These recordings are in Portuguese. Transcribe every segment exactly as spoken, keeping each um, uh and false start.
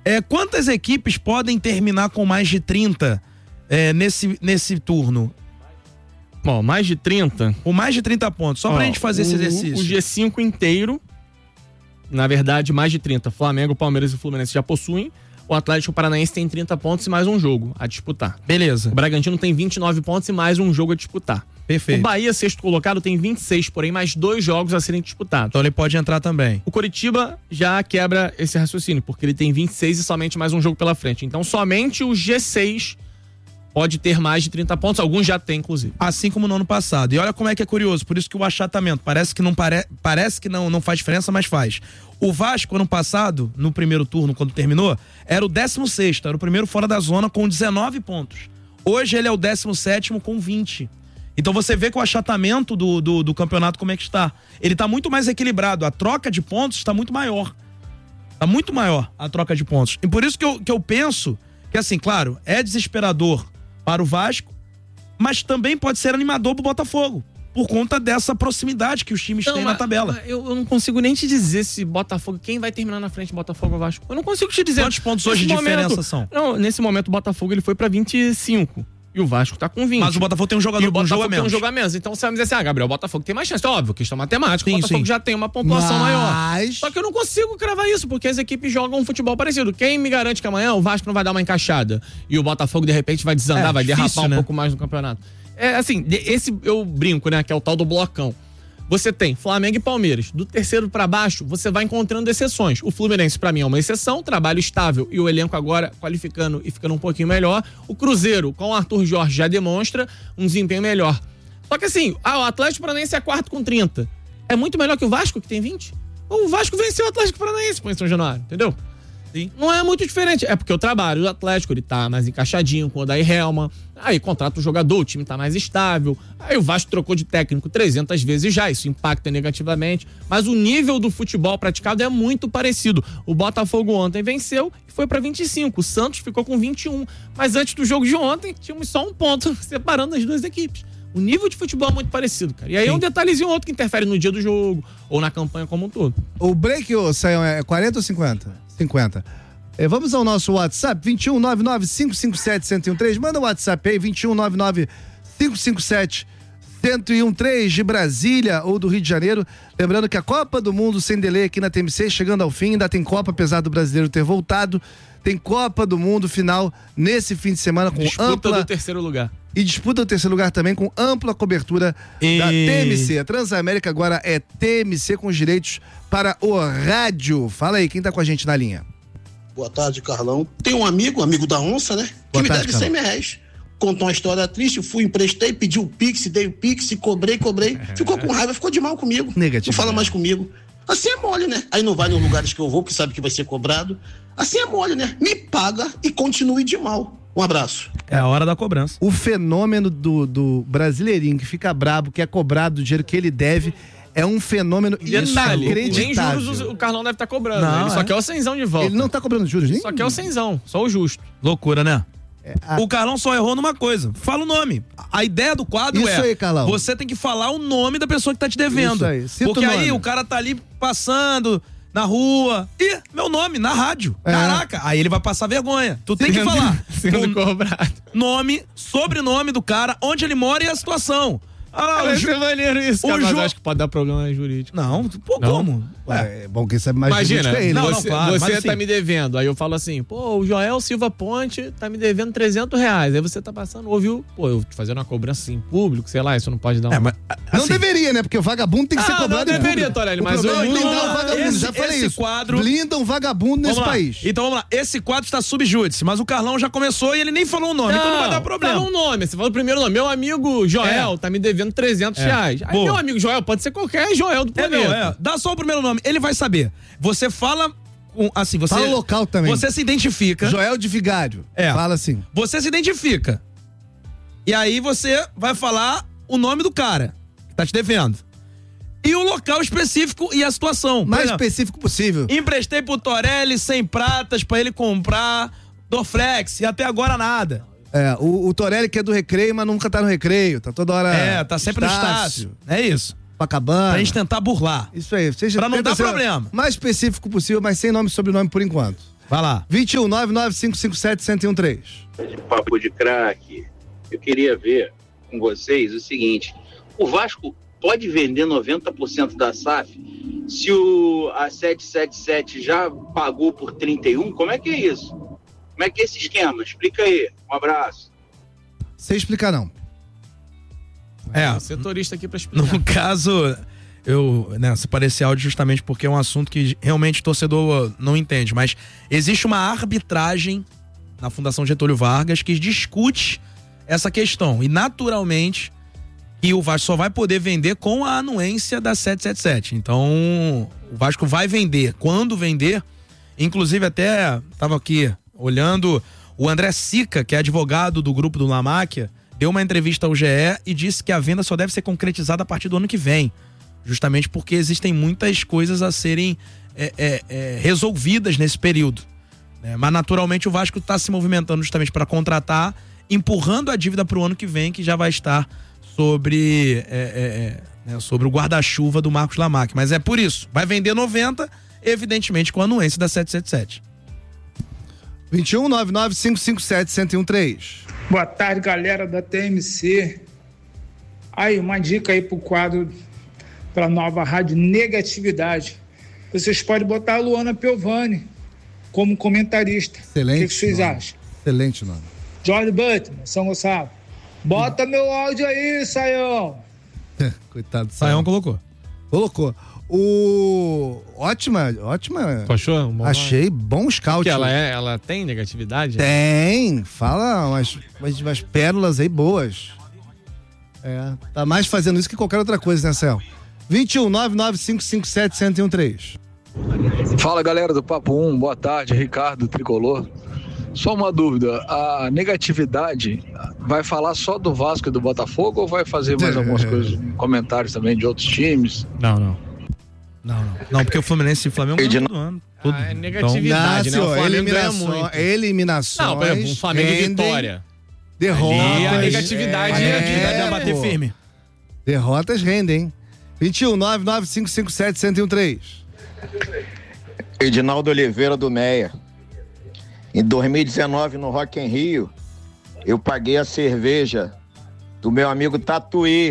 É, quantas equipes podem terminar com mais de trinta é, nesse, nesse turno? Bom, mais de trinta? Com mais de trinta pontos, só Ó, pra gente fazer o, esse exercício. O G cinco inteiro, na verdade, mais de trinta. Flamengo, Palmeiras e Fluminense já possuem. O Atlético Paranaense tem trinta pontos e mais um jogo a disputar. Beleza. O Bragantino tem vinte e nove pontos e mais um jogo a disputar. Perfeito. O Bahia, sexto colocado, tem vinte e seis, porém mais dois jogos a serem disputados. Então ele pode entrar também. O Coritiba já quebra esse raciocínio, porque ele tem vinte e seis e somente mais um jogo pela frente. Então somente o G seis pode ter mais de trinta pontos, alguns já tem, inclusive. Assim como no ano passado. E olha como é que é curioso, por isso que o achatamento parece que não, pare... parece que não, não faz diferença, mas faz. O Vasco, ano passado, no primeiro turno, quando terminou, era o décimo sexto, era o primeiro fora da zona com dezenove pontos. Hoje ele é o décimo sétimo com vinte. Então você vê que o achatamento do, do, do campeonato como é que está. Ele está muito mais equilibrado, a troca de pontos está muito maior. Está muito maior a troca de pontos. E por isso que eu, que eu penso que, assim, claro, é desesperador para o Vasco, mas também pode ser animador pro Botafogo, por conta dessa proximidade que os times não, têm mas, na tabela. Eu, eu não consigo nem te dizer se Botafogo, quem vai terminar na frente, Botafogo ou Vasco. Eu não consigo te dizer. Quantos pontos hoje de diferença são? Não, nesse momento o Botafogo ele foi pra vinte e cinco. E o Vasco tá com vinte. Mas o Botafogo tem um jogador, e o Botafogo um jogo a tem menos. um jogo a menos. Então você vai me dizer assim, ah, Gabriel, o Botafogo tem mais chance. Óbvio, questão matemática, sim, o Botafogo sim. já tem uma pontuação Mas... maior. Só que eu não consigo cravar isso, porque as equipes jogam um futebol parecido. Quem me garante que amanhã o Vasco não vai dar uma encaixada e o Botafogo, de repente, vai desandar, é, vai difícil, derrapar um né? pouco mais no campeonato? É assim, esse eu brinco, né, que é o tal do blocão. Você tem Flamengo e Palmeiras. Do terceiro pra baixo, você vai encontrando exceções. O Fluminense, pra mim, é uma exceção. Trabalho estável e o elenco agora qualificando e ficando um pouquinho melhor. O Cruzeiro, com o Arthur Jorge, já demonstra um desempenho melhor. Só que assim, ah, o Atlético Paranaense é quarto com trinta. É muito melhor que o Vasco, que tem vinte? O Vasco venceu o Atlético Paranaense, pô, em São Januário, entendeu? Sim. Não é muito diferente. É porque o trabalho do Atlético, ele tá mais encaixadinho com o Odair Helman. Aí contrata o jogador, o time tá mais estável. Aí o Vasco trocou de técnico trezentas vezes já, isso impacta negativamente. Mas o nível do futebol praticado é muito parecido. O Botafogo ontem venceu e foi pra vinte e cinco. O Santos ficou com vinte e um. Mas antes do jogo de ontem, tínhamos só um ponto separando as duas equipes. O nível de futebol é muito parecido, cara. E aí Sim. é um detalhezinho outro que interfere no dia do jogo ou na campanha como um todo. O break, ô, Sayão, é quarenta ou cinquenta? cinquenta. É, vamos ao nosso WhatsApp, vinte e um, nove nove cinco cinco sete, um zero um três. Manda o WhatsApp aí, vinte e um, nove nove cinco cinco sete, um zero um três, de Brasília ou do Rio de Janeiro. Lembrando que a Copa do Mundo sem delay aqui na T M C, chegando ao fim, ainda tem Copa, apesar do brasileiro ter voltado. Tem Copa do Mundo final nesse fim de semana com disputa ampla... do terceiro lugar. E disputa o terceiro lugar também com ampla cobertura e... da T M C. A Transamérica agora é T M C com os direitos para o rádio. Fala aí, quem tá com a gente na linha? Boa tarde, Carlão. Tem um amigo, amigo da onça, né? Que Boa me tarde, deve cem reais. Contou uma história triste, fui, emprestei, pedi o Pix, dei o Pix, cobrei, cobrei. Ficou com raiva, ficou de mal comigo. Negativo. Não fala mais comigo. Assim é mole, né? Aí não vai nos lugares que eu vou, porque sabe que vai ser cobrado. Assim é mole, né? Me paga e continue de mal. Um abraço. É a hora da cobrança. O fenômeno do, do brasileirinho que fica brabo, que é cobrado do dinheiro que ele deve, é um fenômeno inacreditável. Nem juros o Carlão deve estar cobrando. Não, ele é. só quer o cenzão de volta. Ele não tá cobrando juros nem? Só quer o cenzão, só o justo. Loucura, né? É, a... O Carlão só errou numa coisa. Fala o nome. A ideia do quadro Isso é... aí, Carlão. Você tem que falar o nome da pessoa que tá te devendo. Isso aí. Cita Porque o aí nome. o cara tá ali passando na rua. Ih, meu nome, na rádio. É. Caraca. Aí ele vai passar vergonha. Tu tem que falar. Sendo o cobrado. nome, sobrenome do cara, onde ele mora e a situação. Ah, Vai o ju... ser maneiro isso, o cara, mas ju... acho que pode dar problema jurídico. Não, pô, Não? como? Ué, é bom que sabe mais Imagina, jurídico é ele. Não, não, você, claro, você mas tá assim- me devendo, aí eu falo assim, pô, o Joel Silva Ponte tá me devendo trezentos reais, aí você tá passando, ouviu, pô, eu fazendo uma cobrança assim, em público, sei lá, isso não pode dar um... É, mas, Não assim, deveria, né? Porque o vagabundo tem que Ah, ser não cobrado em deveria, público. Torelli, O mas problema o- é blindar não, o vagabundo, esse- já falei esse isso. quadro- Blindam vagabundo nesse Vamos lá. país. Então vamos lá. Esse quadro está subjúdice, mas o Carlão já começou e ele nem falou o nome, então não vai dar problema. Fala um nome, você fala o primeiro nome. Meu amigo Joel É. tá me devendo trezentos É. reais. Aí Boa. meu amigo Joel pode ser qualquer Joel do É, planeta. meu, é. Dá só o primeiro nome. Ele vai saber. Você fala, um, assim, você... Fala o local também. Você se identifica. Joel de Vigário. É. Fala assim. Você se identifica. E aí você vai falar o nome do cara que tá te devendo. E o local específico e a situação. Por Mais exemplo, específico possível. emprestei pro Torelli cem pratas pra ele comprar Dorflex e até agora nada. É, o, o Torelli que é do Recreio, mas nunca tá no Recreio. Tá toda hora... É, tá sempre no Estácio. É isso. Copacabana. Pra gente tentar burlar. Isso aí. Seja, Pra não tenta dar ser problema. Mais específico possível, mas sem nome e sobrenome por enquanto. Vai lá. vinte e um, nove nove cinco cinco sete, um zero um três. De papo de craque, eu queria ver com vocês o seguinte: o Vasco pode vender noventa por cento da S A F se o a sete sete sete já pagou por trinta e um? Como é que é isso? Como é que é esse esquema? Explica aí. Um abraço. Sem explicar, não. É, o setorista aqui pra explicar. No caso, eu né, separei esse áudio justamente porque é um assunto que realmente o torcedor não entende, mas existe uma arbitragem na Fundação Getúlio Vargas que discute essa questão e naturalmente que o Vasco só vai poder vender com a anuência da sete sete sete. Então, o Vasco vai vender. Quando vender, inclusive até estava aqui olhando, o André Sica, que é advogado do grupo do Lamáquia, deu uma entrevista ao G E e disse que a venda só deve ser concretizada a partir do ano que vem. Justamente porque existem muitas coisas a serem é, é, é, resolvidas nesse período. É, mas naturalmente o Vasco está se movimentando justamente para contratar, empurrando a dívida para o ano que vem, que já vai estar sobre, é, é, é, sobre o guarda-chuva do Marcos Lamáquia. Mas é por isso, vai vender noventa, evidentemente com a anuência da sete sete sete. vinte e um, nove nove cinco cinco sete, um zero um três. Boa tarde, galera da T M C. Aí, uma dica aí pro quadro, pra nova rádio Negatividade. Vocês podem botar a Luana Piovani como comentarista. Excelente. O que, que vocês nome. acham? Excelente nome. George Button, São Gonçalo. Bota hum. meu áudio aí, Saião. Coitado do Saião colocou. Colocou. O... Ótima, ótima. Tu achou? Um bom Achei bom scout. Porque ela, é, ela tem negatividade? Tem. Fala umas, umas, umas pérolas aí boas. É. Tá mais fazendo isso que qualquer outra coisa, né, Céu? vinte e um, nove nove cinco cinco sete, um zero um três. Fala, galera do Papo um. Boa tarde, Ricardo Tricolor. Só uma dúvida, a negatividade vai falar só do Vasco e do Botafogo ou vai fazer mais algumas coisas, comentários também de outros times? Não, não. Não, não. Não, porque o Fluminense e o Flamengo ganham todo ano. Tudo. Ah, é negatividade, então, né? O Flamengo eliminações, ganha muito. Eliminações. Não, por exemplo, o Flamengo e Vitória. Derrotas. Ali a negatividade é, é, negatividade é bater pô. firme. Derrotas rendem. vinte e um, nove nove cinco cinco sete, um zero um três. Edinaldo Oliveira do Meia. Em dois mil e dezenove, no Rock in Rio, eu paguei a cerveja do meu amigo Tatuí.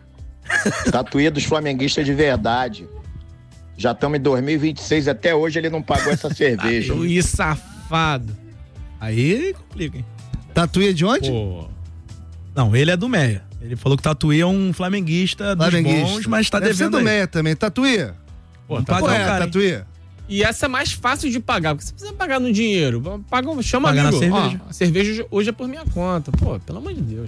Tatuí dos flamenguistas de verdade. Já estamos em dois mil e vinte e seis, até hoje ele não pagou essa cerveja. Tatuí safado. Aí complica, hein? Tatuí é de onde? Pô. Não, ele é do Meia. Ele falou que Tatuí é um flamenguista, flamenguista. dos bons, mas tá Deve devendo ser do aí. Meia também. Tatuí? Pô, Não tá paga Qual o é, cara, hein? Tatuí? E essa é mais fácil de pagar, porque você precisa pagar no dinheiro. Paga, chama Pagar na amigo. cerveja. Ó, a cerveja hoje é por minha conta. Pô, pelo amor de Deus.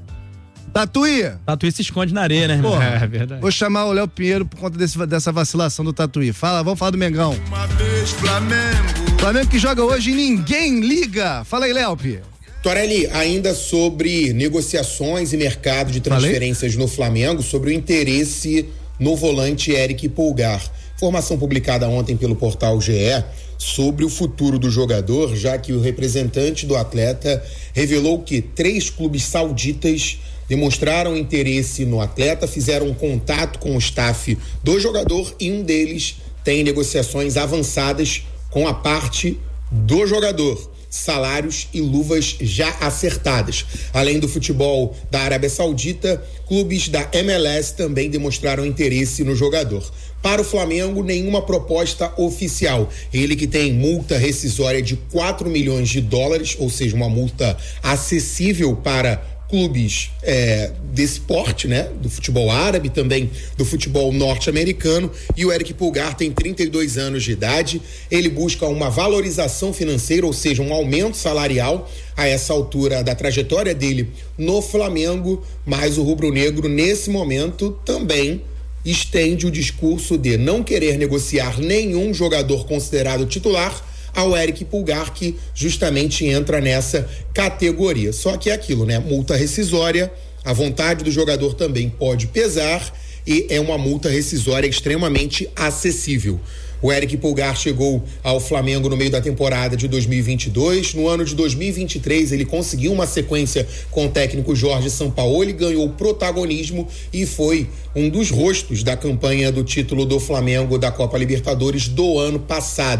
Tatuí? Tatuí se esconde na areia, né, irmão? Porra, É verdade. vou chamar o Léo Pinheiro por conta desse, dessa vacilação do Tatuí. Fala, vamos falar do Mengão. Uma vez Flamengo. Flamengo que joga hoje e ninguém liga. Fala aí, Léo Pinheiro. Torelli, ainda sobre negociações e mercado de transferências Falei? no Flamengo, sobre o interesse no volante Eric Pulgar. Informação publicada ontem pelo portal G E sobre o futuro do jogador, já que o representante do atleta revelou que três clubes sauditas demonstraram interesse no atleta, fizeram um contato com o staff do jogador e um deles tem negociações avançadas com a parte do jogador. Salários e luvas já acertadas. Além do futebol da Arábia Saudita, clubes da M L S também demonstraram interesse no jogador. Para o Flamengo, nenhuma proposta oficial. Ele que tem multa rescisória de quatro milhões de dólares, ou seja, uma multa acessível para clubes é, desse porte, né? Do futebol árabe, também do futebol norte-americano. E o Eric Pulgar tem trinta e dois anos de idade. Ele busca uma valorização financeira, ou seja, um aumento salarial a essa altura da trajetória dele no Flamengo, mas o rubro-negro, nesse momento, também estende o discurso de não querer negociar nenhum jogador considerado titular ao Eric Pulgar, que justamente entra nessa categoria. Só que é aquilo, né? Multa rescisória, a vontade do jogador também pode pesar e é uma multa rescisória extremamente acessível. O Eric Pulgar chegou ao Flamengo no meio da temporada de dois mil e vinte e dois. No ano de dois mil e vinte e três, ele conseguiu uma sequência com o técnico Jorge Sampaoli, ganhou protagonismo e foi um dos rostos da campanha do título do Flamengo da Copa Libertadores do ano passado.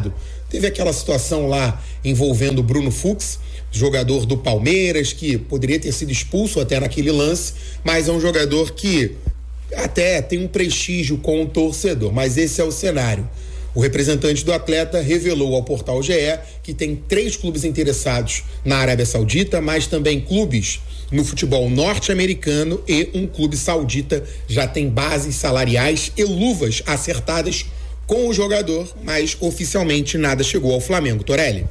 Teve aquela situação lá envolvendo o Bruno Fux, jogador do Palmeiras, que poderia ter sido expulso até naquele lance, mas é um jogador que até tem um prestígio com o torcedor, mas esse é o cenário. O representante do atleta revelou ao portal G E que tem três clubes interessados na Arábia Saudita, mas também clubes no futebol norte-americano e um clube saudita já tem bases salariais e luvas acertadas com o jogador, mas oficialmente nada chegou ao Flamengo. Torelli.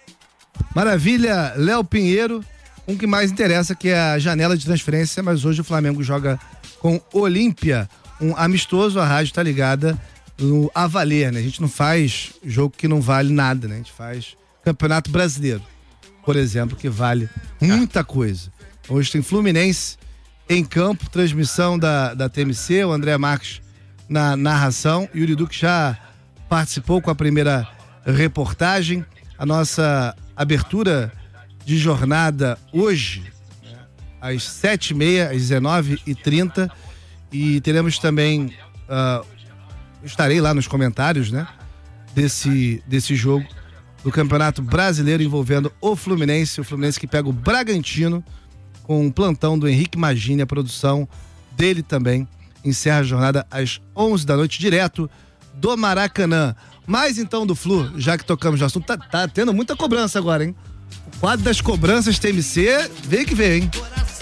Maravilha, Léo Pinheiro, com o que mais interessa, que é a janela de transferência, mas hoje o Flamengo joga com Olímpia, um amistoso. A rádio tá ligada no a valer, né? A gente não faz jogo que não vale nada, né? A gente faz Campeonato Brasileiro, por exemplo, que vale muita coisa. Hoje tem Fluminense em campo, transmissão da, da T M C, o André Marques na narração, e o Yuri Duque já participou com a primeira reportagem. A nossa abertura de jornada hoje, né, às sete e meia, às dezenove e trinta, e teremos também, uh, estarei lá nos comentários, né, desse, desse jogo do Campeonato Brasileiro envolvendo o Fluminense, o Fluminense que pega o Bragantino, com um plantão do Henrique Magini, a produção dele também. Encerra a jornada às onze da noite, direto do Maracanã. Mas então do Flu, já que tocamos no assunto, tá, tá tendo muita cobrança agora, hein? O quadro das cobranças T M C, vem que vem, hein?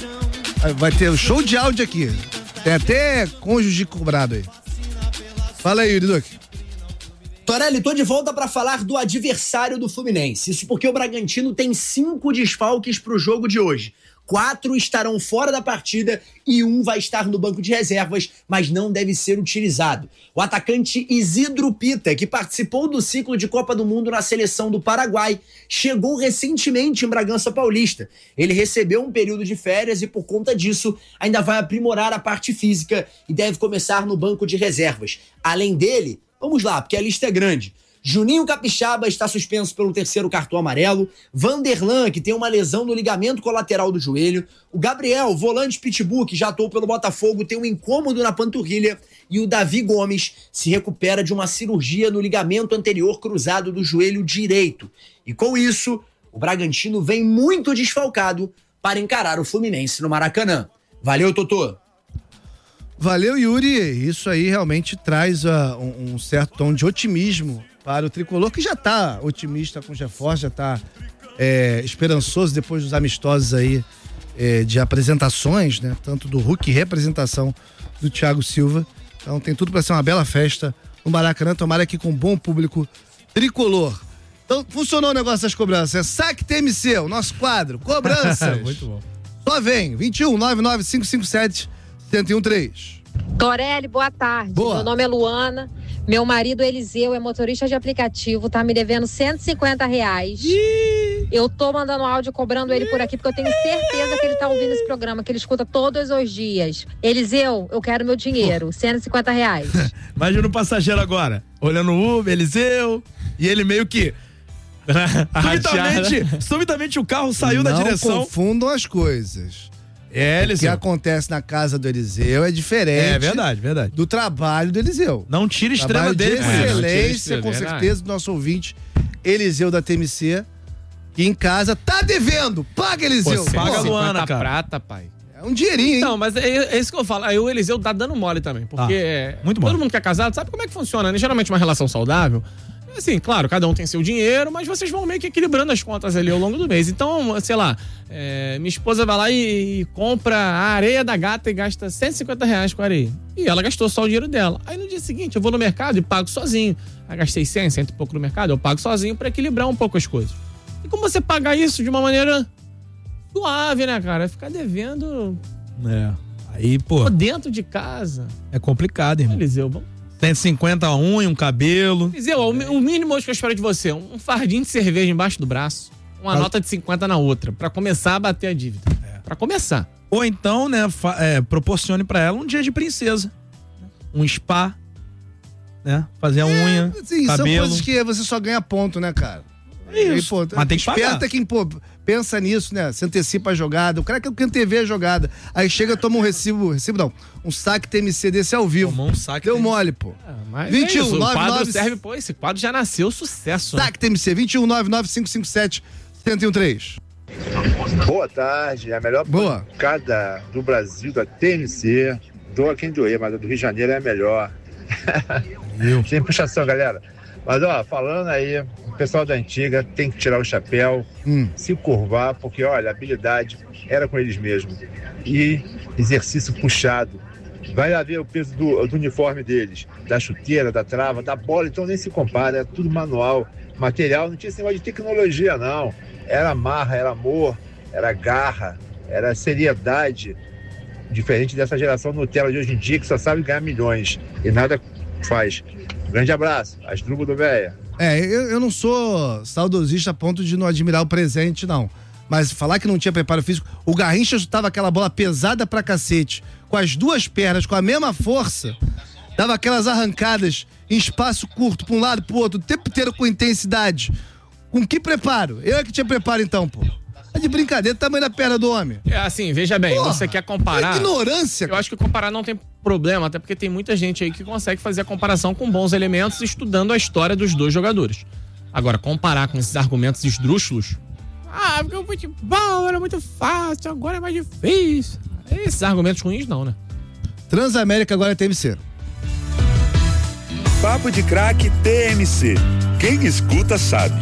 Vai ter um show de áudio aqui. Tem até cônjuge cobrado aí. Fala aí, Yuri Duque. Torelli, tô de volta para falar do adversário do Fluminense. Isso porque o Bragantino tem cinco desfalques pro jogo de hoje. Quatro estarão fora da partida e um vai estar no banco de reservas, mas não deve ser utilizado. O atacante Isidro Pita, que participou do ciclo de Copa do Mundo na seleção do Paraguai, chegou recentemente em Bragança Paulista. Ele recebeu um período de férias e, por conta disso, ainda vai aprimorar a parte física e deve começar no banco de reservas. Além dele, vamos lá, porque a lista é grande. Juninho Capixaba está suspenso pelo terceiro cartão amarelo. Vanderlan, que tem uma lesão no ligamento colateral do joelho. O Gabriel, volante pitbull, que já atuou pelo Botafogo, tem um incômodo na panturrilha. E o Davi Gomes se recupera de uma cirurgia no ligamento anterior cruzado do joelho direito. E com isso, o Bragantino vem muito desfalcado para encarar o Fluminense no Maracanã. Valeu, Totô. Valeu, Yuri. Isso aí realmente traz uh, um, um certo tom de otimismo para o Tricolor, que já está otimista com o reforços, já está é, esperançoso depois dos amistosos aí é, de apresentações, né? Tanto do Hulk, representação do Thiago Silva. Então tem tudo para ser uma bela festa no Maracanã, tomara aqui com um bom público tricolor. Então funcionou o negócio das cobranças. É Saque T M C, o nosso quadro, cobranças. Muito bom. Só vem, vinte e um, nove nove cinco cinco sete, sete um três. Torelli, boa tarde. Boa. Meu nome é Luana. Meu marido Eliseu é motorista de aplicativo, tá me devendo cento e cinquenta reais. Ih! Eu tô mandando áudio cobrando ele por aqui, porque eu tenho certeza que ele tá ouvindo esse programa, que ele escuta todos os dias. Eliseu, eu quero meu dinheiro, cento e cinquenta reais. Imagina o passageiro agora, olhando o Uber, Eliseu, e ele meio que... subitamente, subitamente o carro saiu Não da direção. Não confundam as coisas. É, Eliseu. O que acontece na casa do Eliseu é diferente. É verdade, verdade. Do trabalho do Eliseu. Não tira estrela trabalho dele. De É, excelência, com verdade. certeza, do nosso ouvinte, Eliseu da T M C, que em casa tá devendo. Paga, Eliseu. Pô, paga a Luana, cara. Prata, pai. É um dinheirinho, hein? Não, mas é, é isso que eu falo. Aí o Eliseu tá dando mole também. Porque é, muito todo mole. mundo que é casado sabe como é que funciona, né? Geralmente uma relação saudável. Assim, claro, cada um tem seu dinheiro, mas vocês vão meio que equilibrando as contas ali ao longo do mês. Então, sei lá, é, minha esposa vai lá e, e compra a areia da gata e gasta cento e cinquenta reais com a areia. E ela gastou só o dinheiro dela. Aí no dia seguinte eu vou no mercado e pago sozinho. Aí gastei cem, cento e pouco no mercado, eu pago sozinho pra equilibrar um pouco as coisas. E como você pagar isso de uma maneira suave, né, cara? Ficar devendo... É. Aí, pô... dentro de casa. É complicado, irmão. Eliseu, vamos... cento e cinquenta a unha, um cabelo. Eliseu, o, o mínimo hoje que eu espero de você, um fardinho de cerveja embaixo do braço, uma Pra... nota de cinquenta na outra, pra começar a bater a dívida. É. Pra começar. Ou então, né, fa- é, proporcione pra ela um dia de princesa. Um spa, né? Fazer a unha, Sim, cabelo. são coisas que você só ganha ponto, né, cara? É isso. Aí, pô, mas tem que esperta pagar. quem, pô, pensa nisso, né? Se antecipa a jogada. O cara que antevê a jogada. Aí chega, toma um recibo, recibo não, um saque T M C desse ao vivo. Tomou um saque. Deu T M C. mole, pô. Ah, mas vinte e um, é isso, nove o quadro nove serve, pô, esse quadro já nasceu sucesso. Saque T M C, vinte e um, nove nove cinco cinco sete, zero um três. Boa tarde, a melhor Boa. pancada do Brasil, da T M C. Doa quem doer, mas a do Rio de Janeiro é a melhor. Sem puxação, galera. Mas, ó, falando aí, o pessoal da antiga tem que tirar o chapéu, hum. se curvar, porque, olha, a habilidade era com eles mesmos. E exercício puxado. Vai lá ver o peso do, do uniforme deles, da chuteira, da trava, da bola, então nem se compara, é tudo manual, material, não tinha esse negócio de tecnologia, não. Era marra, era amor, era garra, era seriedade, diferente dessa geração Nutella de hoje em dia que só sabe ganhar milhões e nada faz. Grande abraço, Asdrubal do Véia. É, eu, eu não sou saudosista a ponto de não admirar o presente, não. Mas falar que não tinha preparo físico, o Garrincha chutava aquela bola pesada pra cacete, com as duas pernas, com a mesma força, dava aquelas arrancadas em espaço curto, pra um lado, pro outro, o tempo inteiro com intensidade. Com que preparo? Eu é que tinha preparo então, pô. É de brincadeira, tamanho da perna do homem. É assim, veja bem, Porra, você quer comparar... ignorância. Eu acho que comparar não tem problema, até porque tem muita gente aí que consegue fazer a comparação com bons elementos estudando a história dos dois jogadores. Agora, comparar com esses argumentos esdrúxulos... Ah, porque o futebol era muito fácil, agora é mais difícil. Esses argumentos ruins não, né? Transamérica agora é T M C. Papo de Craque T M C. Quem escuta sabe.